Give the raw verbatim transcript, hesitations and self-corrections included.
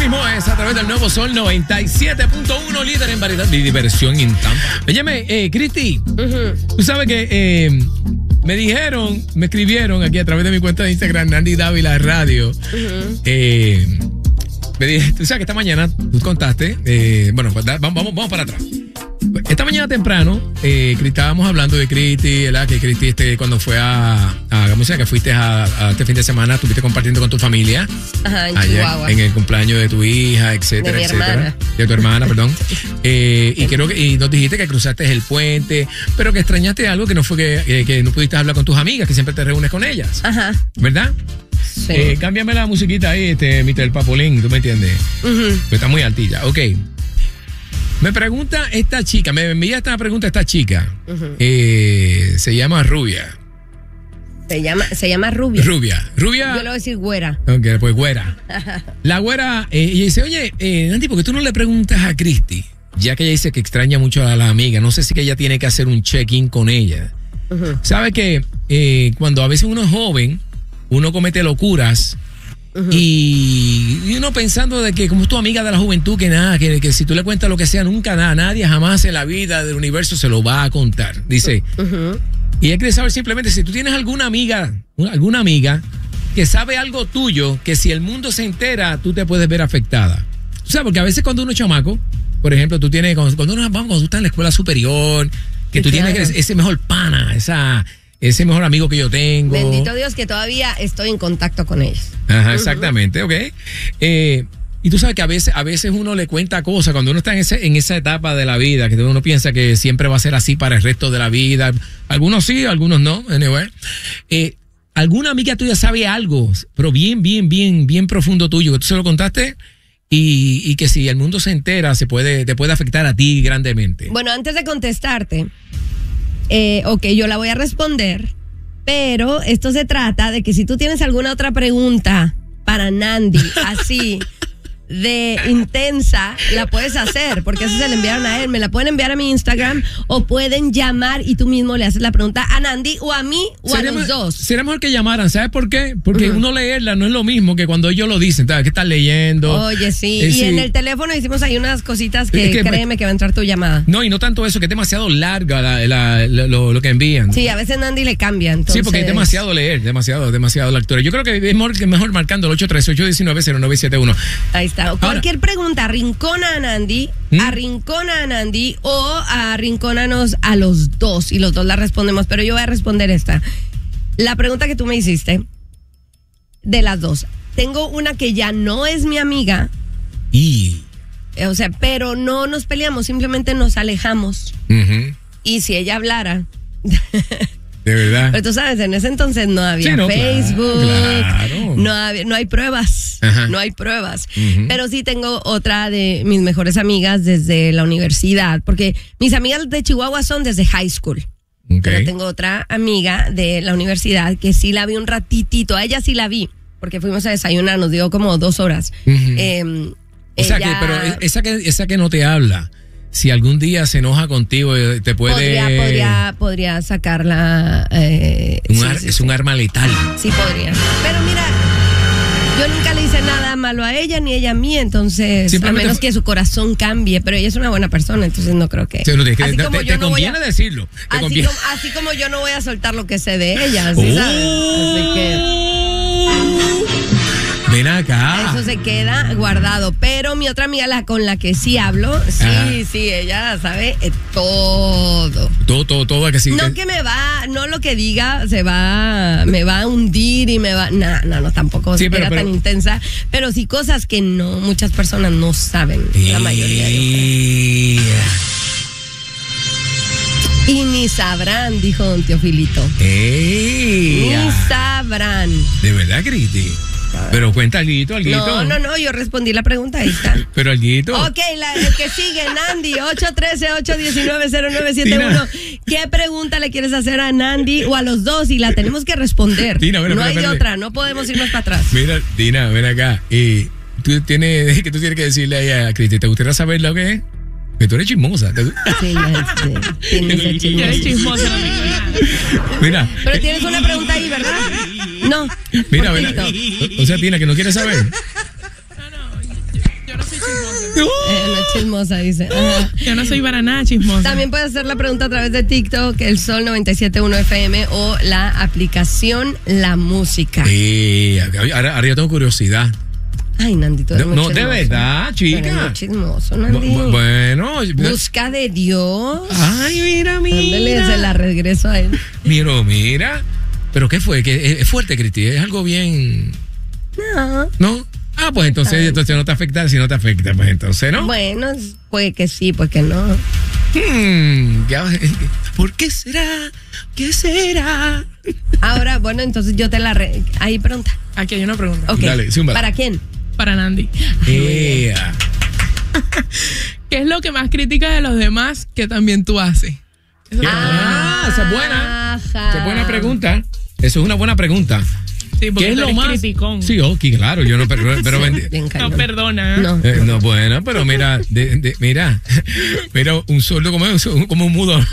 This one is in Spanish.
mismo es a través del Nuevo Sol noventa y siete punto uno, líder en variedad y diversión en Tampa. Óyeme, eh, Cristi, uh-huh. tú sabes que eh, me dijeron, me escribieron aquí a través de mi cuenta de Instagram, Nandy Dávila Radio. Uh-huh. Eh, me dije, tú sabes que esta mañana tú contaste, eh, bueno, pues da, vamos, vamos para atrás. Esta mañana temprano, eh, estábamos hablando de Cristi, ¿verdad? Que Cristi, este, cuando fue a, a ¿cómo se llama? Que fuiste a, a este fin de semana, estuviste compartiendo con tu familia. Ajá, en allá, Chihuahua. En el cumpleaños de tu hija, etcétera, de mi etcétera. Hermana. De tu hermana, perdón. Eh, y creo que, y nos dijiste que cruzaste el puente, pero que extrañaste algo que no fue que, que, que no pudiste hablar con tus amigas, que siempre te reúnes con ellas. Ajá. ¿Verdad? Sí. Eh, cámbiame la musiquita ahí, este, mister Papolín, ¿tú me entiendes? Uh-huh. Pues está muy altilla. Ok. Me pregunta esta chica, me envía esta pregunta esta chica. Uh-huh. Eh, se llama Rubia. Se llama, se llama Rubia. Rubia. Rubia. Yo le voy a decir güera. Ok, pues güera. La güera, eh, ella dice, oye, eh, Nandy, ¿por qué tú no le preguntas a Cristi? Ya que ella dice que extraña mucho a la amiga. No sé si que ella tiene que hacer un check-in con ella. Uh-huh. ¿Sabe que eh, cuando a veces uno es joven, uno comete locuras? Uh-huh. Y, y uno pensando de que como es tu amiga de la juventud, que nada, que, que si tú le cuentas lo que sea, nunca nada, nadie jamás en la vida del universo se lo va a contar. Dice, uh-huh. y ella quiere saber simplemente si tú tienes alguna amiga, alguna amiga que sabe algo tuyo, que si el mundo se entera, tú te puedes ver afectada. O sea, porque a veces cuando uno es chamaco, por ejemplo, tú tienes, cuando, cuando uno vamos, cuando tú estás en la escuela superior, que tú claro. tienes ese mejor pana, esa... ese mejor amigo que yo tengo. Bendito Dios que todavía estoy en contacto con ellos. Ajá, exactamente, ok. Eh, y tú sabes que a veces, a veces uno le cuenta cosas cuando uno está en, ese, en esa etapa de la vida, que uno piensa que siempre va a ser así para el resto de la vida. Algunos sí, algunos no. Anyway. Eh, ¿Alguna amiga tuya sabe algo, pero bien, bien, bien, bien profundo tuyo, que tú se lo contaste? Y, y que si el mundo se entera, se puede, te puede afectar a ti grandemente. Bueno, antes de contestarte... Eh, ok, yo la voy a responder, pero esto se trata de que si tú tienes alguna otra pregunta para Nandy, así de intensa, la puedes hacer, porque eso se le enviaron a él. Me la pueden enviar a mi Instagram o pueden llamar y tú mismo le haces la pregunta a Nandy o a mí o sería a los mejor, dos. Sería mejor que llamaran, ¿sabes por qué? Porque uh-huh. uno leerla no es lo mismo que cuando ellos lo dicen, ¿sabes? Que estás leyendo. Oye, sí, eh, y sí. en el teléfono hicimos ahí unas cositas que, que créeme que va a entrar tu llamada. No, y no tanto eso, que es demasiado larga la, la, la, lo, lo que envían. Sí, a veces Nandy le cambia, entonces... Sí, porque es demasiado leer, demasiado, demasiado lectura. Yo creo que es mejor, mejor marcando el ocho tres ocho uno nueve cero nueve siete uno. Ahí está. Ahora, cualquier pregunta, arrincona a Nandy, ¿Mm? arrincona a Nandy o arrincónanos a los dos y los dos la respondemos, pero yo voy a responder esta. La pregunta que tú me hiciste, de las dos. Tengo una que ya no es mi amiga. Y... O sea, pero no nos peleamos, simplemente nos alejamos. Uh-huh. Y si ella hablara... De verdad. Pero tú sabes, en ese entonces no había sí, no, Facebook, claro, claro. No, había, no hay pruebas, Ajá. no hay pruebas. Uh-huh. Pero sí tengo otra de mis mejores amigas desde la universidad, porque mis amigas de Chihuahua son desde high school. Okay. Pero tengo otra amiga de la universidad que sí la vi un ratitito, a ella sí la vi, porque fuimos a desayunar, nos dio como dos horas. Uh-huh. eh, o ella... sea que, pero esa que, esa que no te habla, si algún día se enoja contigo, te puede... Podría, podría, podría sacarla... Eh, un sí, ar, sí, es sí. un arma letal. Sí, podría. Pero mira, yo nunca le hice nada malo a ella ni ella a mí, entonces, a menos fue... que su corazón cambie, pero ella es una buena persona, entonces no creo que... Sí, no, te, así te, como te, yo te no conviene voy a, decirlo. Te así, conviene. Como, así como yo no voy a soltar lo que sé de ella, ¿sí oh. sabes? Así que... Ven acá. Eso se queda guardado. Pero mi otra amiga, la con la que sí hablo, sí, ah. sí, ella sabe eh, todo. Todo, todo, todo. Que sí, no que me va, no lo que diga se va, me va a hundir y me va. No, no, no, tampoco sí, pero, era pero, tan intensa. Pero sí cosas que no, muchas personas no saben. Y... la mayoría. Y ni sabrán, dijo don Teofilito. Ey. Ni sabrán. ¿De verdad, Cristi? Pero cuenta alguito, alguito. No, no, no, yo respondí la pregunta, ahí está. Pero alguito. Ok, la, el que sigue, Nandy, ocho uno tres, ocho uno nueve, cero nueve siete uno. ¿Qué pregunta le quieres hacer a Nandy o a los dos? Y la tenemos que responder. Tina, ven, no ven, hay ven, de ven. Otra, no podemos irnos para atrás. Mira, Tina, ven acá. Y tú tienes, que tú tienes que decirle ahí a Cristi, ¿te gustaría saber lo que es? Que tú eres chismosa. Sí, tienes eres chismosa. Mira. Pero tienes una pregunta ahí, ¿verdad? No. Mira, mira. O sea, Tina, que no quieres saber. Uh. Eh, no es chismosa, dice. Ajá. Yo no soy para nada chismosa. También puedes hacer la pregunta a través de TikTok, el Sol noventa y siete punto uno F M o la aplicación La Música. Sí, ahora, ahora yo tengo curiosidad. Ay, Nandi, tú eres No, muy no de verdad, chica. Eres muy chismoso, Nandi. Bu- bueno. Busca de Dios. Ay, mira, mira. Ándale, se la regreso a él. Mira, mira. ¿Pero qué fue? Que es fuerte, Cristi. Es algo bien... No. ¿No? Ah, pues entonces, Ay. entonces no te afecta. Si no te afecta, pues entonces, ¿no? Bueno, puede que sí, pues que no. Hmm, ya, ¿por qué será? ¿Qué será? Ahora, bueno, entonces yo te la... Re... Ahí pregunta. Aquí hay una pregunta. Okay. Dale, zumba. ¿Para quién? Para Nandi. Yeah. ¿Qué es lo que más critica de los demás que también tú haces? Eso ah, ah, esa es buena. Ajá. Esa es buena pregunta. Eso es una buena pregunta. Sí, ¿qué es lo más? Criticón. Sí, ok, claro, yo no, pero, pero no perdona. No, eh, no bueno, pero mira, de, de, mira, mira, un sordo como, como un mudo.